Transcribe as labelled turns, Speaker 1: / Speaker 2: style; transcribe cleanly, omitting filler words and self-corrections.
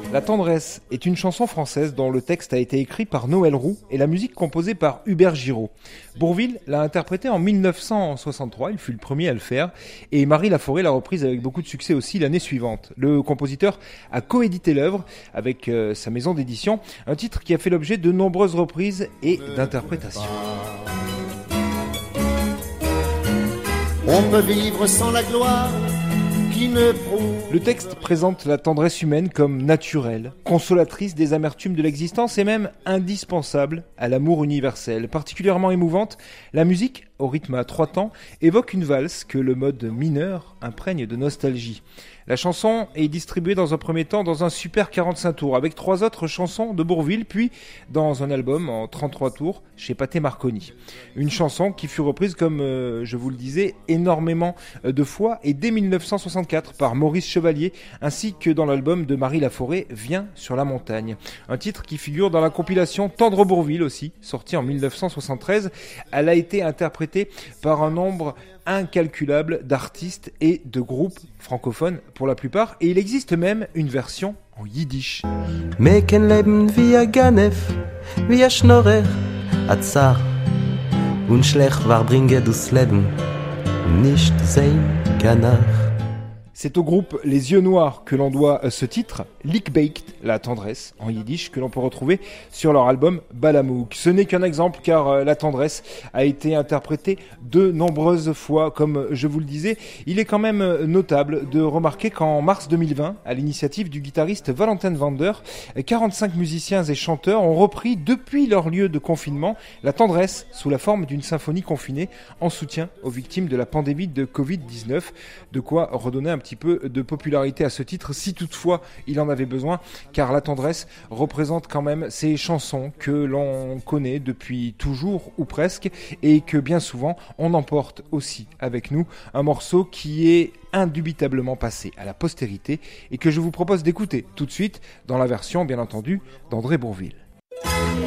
Speaker 1: La tendresse est une chanson française dont le texte a été écrit par Noël Roux et la musique composée par Hubert Giraud. Bourvil l'a interprétée en 1963, il fut le premier à le faire, et Marie Laforêt l'a reprise avec beaucoup de succès aussi l'année suivante. Le compositeur a coédité l'œuvre avec sa maison d'édition, un titre qui a fait l'objet de nombreuses reprises et d'interprétations.
Speaker 2: On peut vivre sans la gloire qui ne prouve.
Speaker 1: Le texte présente la tendresse humaine comme naturelle, consolatrice des amertumes de l'existence et même indispensable à l'amour universel. Particulièrement émouvante, la musique, au rythme à 3 temps, évoque une valse que le mode mineur imprègne de nostalgie. La chanson est distribuée dans un premier temps dans un super 45 tours avec 3 autres chansons de Bourvil, puis dans un album en 33 tours chez Pathé Marconi. Une chanson qui fut reprise, comme je vous le disais, énormément de fois et dès 1964 par Maurice Chevalier, ainsi que dans l'album de Marie Laforêt, Viens sur la montagne. Un titre qui figure dans la compilation Tendre Bourvil aussi, sortie en 1973. Elle a été interprétée par un nombre incalculable d'artistes et de groupes francophones pour la plupart, et il existe même une version en yiddish.
Speaker 3: Wir können leben wie a Ganef, wie a Schnorrer, a Zar. Und schlecht war bringe das Leben, nicht sein Canard.
Speaker 1: C'est au groupe Les Yeux Noirs que l'on doit ce titre, Lickbaked, la tendresse en yiddish, que l'on peut retrouver sur leur album Balamouk. Ce n'est qu'un exemple car la tendresse a été interprétée de nombreuses fois, comme je vous le disais. Il est quand même notable de remarquer qu'en mars 2020, à l'initiative du guitariste Valentin Vander, 45 musiciens et chanteurs ont repris depuis leur lieu de confinement la tendresse sous la forme d'une symphonie confinée en soutien aux victimes de la pandémie de Covid-19. De quoi redonner un petit peu de popularité à ce titre, si toutefois il en avait besoin, car la tendresse représente quand même ces chansons que l'on connaît depuis toujours ou presque, et que bien souvent on emporte aussi avec nous, un morceau qui est indubitablement passé à la postérité et que je vous propose d'écouter tout de suite dans la version bien entendu d'André Bourvil.